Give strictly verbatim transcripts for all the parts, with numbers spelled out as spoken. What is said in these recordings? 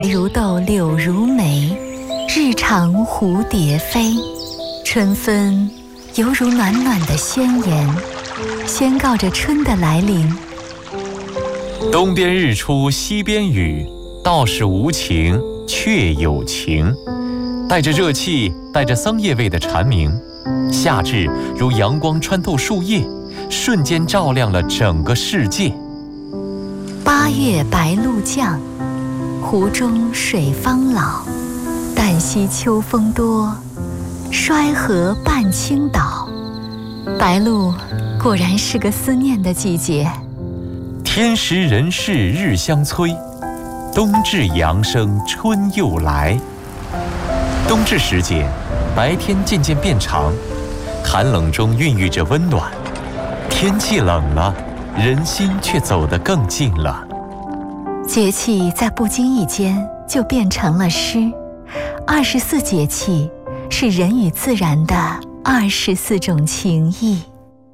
如豆，柳如眉，日长蝴蝶飞。春分犹如暖暖的宣言，宣告着春的来临。 东边日出西边雨，道是无晴却有晴。带着热气，带着桑叶味的蝉鸣，夏至如阳光穿透树叶，瞬间照亮了整个世界。 八月白露降，湖中水方老。旦夕秋风多，衰河半倾倒。白露果然是个思念的季节。 天时人事日相催，冬至阳生春又来。冬至时节，白天渐渐变长，寒冷中孕育着温暖。天气冷了，人心却走得更近了。 节气在不经意间就变成了诗。二十四节气是人与自然的二十四种情谊。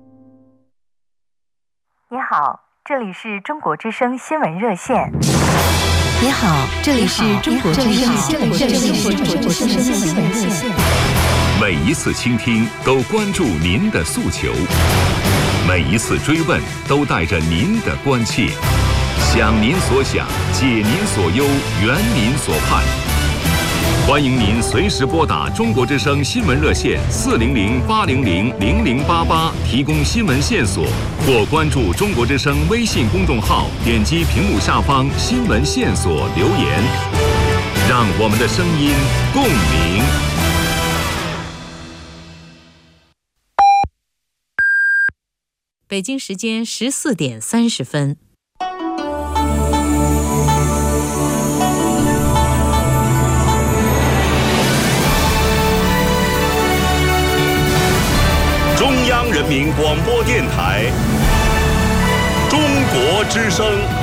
你好，这里是中国之声新闻热线。 你好，这里是中国之声新闻热线。 每一次倾听都关注您的诉求，每一次追问都带着您的关切。想您所想，解您所忧，圆您所盼。欢迎您随时拨打中国之声新闻热线四零零八零零零零八八提供新闻线索，或关注中国之声微信公众号，点击屏幕下方新闻线索留言，让我们的声音共鸣。 北京时间十四点三十分。 中央人民广播电台，中国之声。